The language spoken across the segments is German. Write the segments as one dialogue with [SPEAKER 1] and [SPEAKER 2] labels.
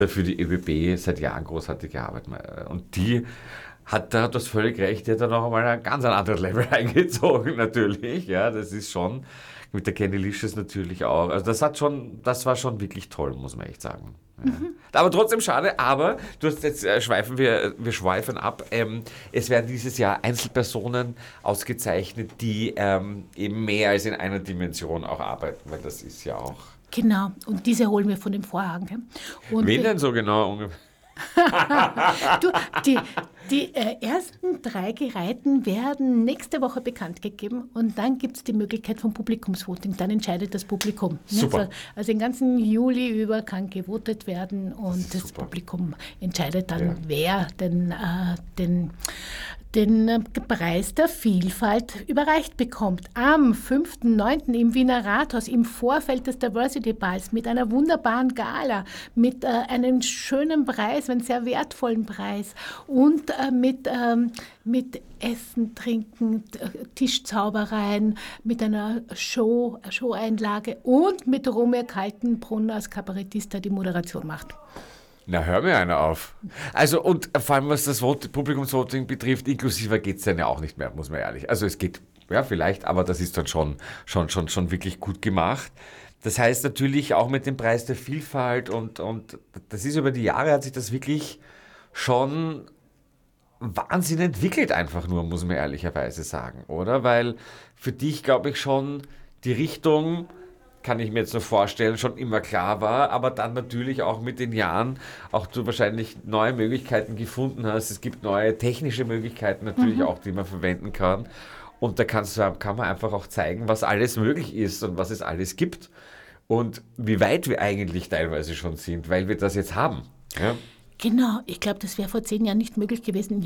[SPEAKER 1] für die ÖBB seit Jahren großartige Arbeit. Und die da hat das völlig recht, die hat dann noch einmal ein ganz anderes Level eingezogen, natürlich. Ja, das ist schon, mit der Candy Licious natürlich auch. Also das war schon wirklich toll, muss man echt sagen. Ja. Aber trotzdem schade, aber du hast jetzt wir schweifen ab. Es werden dieses Jahr Einzelpersonen ausgezeichnet, die eben mehr als in einer Dimension auch arbeiten, weil das ist ja auch.
[SPEAKER 2] Genau, und diese holen wir von dem Vorhang. Und
[SPEAKER 1] wen denn so genau ungefähr?
[SPEAKER 2] Du, die ersten 3 Gereihten werden nächste Woche bekannt gegeben und dann gibt es die Möglichkeit vom Publikumsvoting. Dann entscheidet das Publikum.
[SPEAKER 1] Super.
[SPEAKER 2] Also den ganzen Juli über kann gewotet werden und das Publikum entscheidet dann, wer den Preis der Vielfalt überreicht bekommt. Am 5.9. im Wiener Rathaus, im Vorfeld des Diversity Balls, mit einer wunderbaren Gala, mit einem schönen Preis, einem sehr wertvollen Preis und mit Essen, Trinken, Tischzaubereien, mit einer Show-Einlage und mit Romeo Kaltenbrunn als Kabarettist, der die Moderation macht.
[SPEAKER 1] Na, hör mir einer auf. Also, und vor allem, was das Publikumsvoting betrifft, inklusiver geht es dann ja auch nicht mehr, muss man ehrlich. Also, es geht, ja, vielleicht, aber das ist dann schon wirklich gut gemacht. Das heißt natürlich auch mit dem Preis der Vielfalt und das ist über die Jahre, hat sich das wirklich schon Wahnsinn entwickelt einfach nur, muss man ehrlicherweise sagen, oder? Weil für dich, glaube ich, schon die Richtung, kann ich mir jetzt nur vorstellen, schon immer klar war, aber dann natürlich auch mit den Jahren auch du wahrscheinlich neue Möglichkeiten gefunden hast. Es gibt neue technische Möglichkeiten natürlich auch, die man verwenden kann. Und da kann man einfach auch zeigen, was alles möglich ist und was es alles gibt und wie weit wir eigentlich teilweise schon sind, weil wir das jetzt haben. Ja?
[SPEAKER 2] Genau, ich glaube, das wäre vor 10 Jahren nicht möglich gewesen.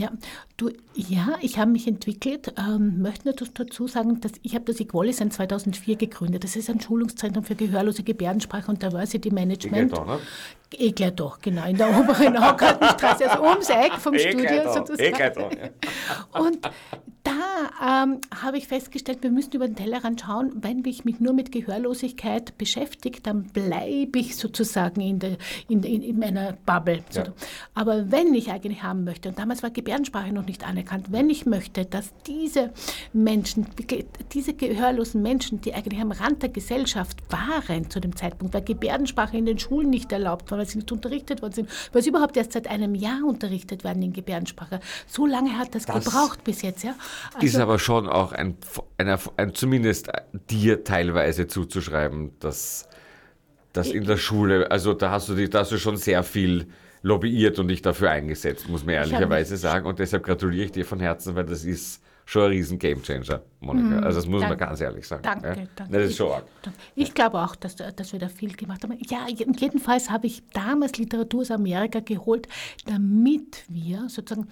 [SPEAKER 2] Ich habe mich entwickelt, möchte nur dazu sagen, dass ich habe das Equalisign 2004 gegründet. Das ist ein Schulungszentrum für gehörlose Gebärdensprache und Diversity Management. Eglertoch, genau, in der oberen Augartenstraße, also ums Eck vom Studio sozusagen. Und da habe ich festgestellt, wir müssen über den Tellerrand schauen, wenn ich mich nur mit Gehörlosigkeit beschäftige, dann bleibe ich sozusagen in meiner Bubble. Ja. Aber wenn ich eigentlich haben möchte, und damals war Gebärdensprache noch nicht anerkannt, wenn ich möchte, dass diese Menschen, diese gehörlosen Menschen, die eigentlich am Rand der Gesellschaft waren zu dem Zeitpunkt, weil Gebärdensprache in den Schulen nicht erlaubt war, weil sie nicht unterrichtet worden sind, weil sie überhaupt erst seit einem Jahr unterrichtet werden in Gebärdensprache. So lange hat das gebraucht bis jetzt. Ja?
[SPEAKER 1] Also, ist aber schon auch ein zumindest dir teilweise zuzuschreiben, dass in der Schule, also da hast du schon sehr viel lobbyiert und dich dafür eingesetzt, muss man ehrlicherweise sagen. Und deshalb gratuliere ich dir von Herzen, weil das ist schon ein riesen Gamechanger, Monika. Also das muss man ganz ehrlich sagen.
[SPEAKER 2] Danke.
[SPEAKER 1] Das ist schon arg.
[SPEAKER 2] Ich glaube auch, dass wir da viel gemacht haben. Ja, jedenfalls habe ich damals Literatur aus Amerika geholt, damit wir sozusagen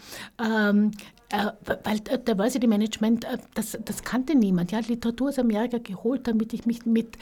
[SPEAKER 2] weil Diversity Management, das kannte niemand. Ja, Literatur aus Amerika geholt, damit ich mich mit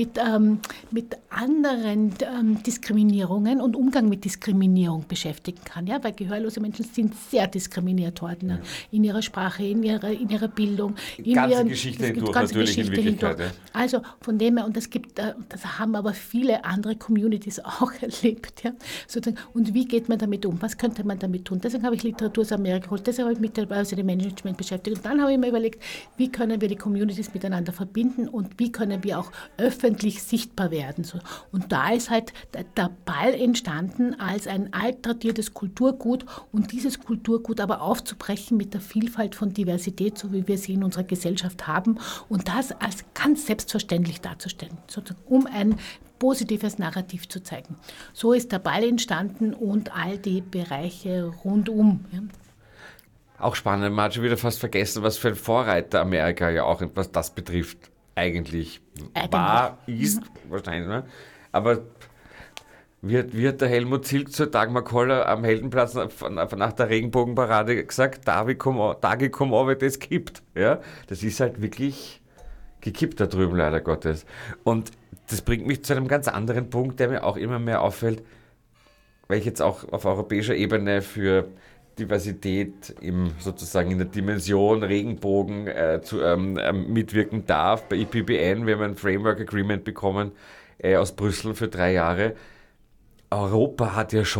[SPEAKER 2] anderen Diskriminierungen und Umgang mit Diskriminierung beschäftigen kann. Ja, weil gehörlose Menschen sind sehr diskriminiert worden in ihrer Sprache, in ihrer Bildung.
[SPEAKER 1] Die ganze Geschichte hindurch natürlich in Wirklichkeit. Ja.
[SPEAKER 2] Also von dem her, und das haben aber viele andere Communities auch erlebt. Ja, sozusagen. Und wie geht man damit um? Was könnte man damit tun? Deswegen habe ich Literatur aus Amerika geholt, deshalb habe ich mich Diversity Management beschäftigt. Und dann habe ich mir überlegt, wie können wir die Communities miteinander verbinden und wie können wir auch öffentlich sichtbar werden. So. Und da ist halt der Ball entstanden als ein alttradiertes Kulturgut und dieses Kulturgut aber aufzubrechen mit der Vielfalt von Diversität, so wie wir sie in unserer Gesellschaft haben und das als ganz selbstverständlich darzustellen, sozusagen, um ein positives Narrativ zu zeigen. So ist der Ball entstanden und all die Bereiche rundum. Ja.
[SPEAKER 1] Auch spannend, man hat schon wieder fast vergessen, was für ein Vorreiter Amerika ja auch, was das betrifft, eigentlich ist, wahrscheinlich, ne? Aber wie hat der Helmut Zilk zur Dagmar Koller am Heldenplatz nach der Regenbogenparade gesagt, Tage komm, wie das kippt. Ja? Das ist halt wirklich gekippt da drüben, leider Gottes. Und das bringt mich zu einem ganz anderen Punkt, der mir auch immer mehr auffällt, weil ich jetzt auch auf europäischer Ebene für Diversität sozusagen in der Dimension Regenbogen mitwirken darf. Bei IPBN, wir haben ein Framework Agreement bekommen aus Brüssel für 3 Jahre. Europa hat ja schon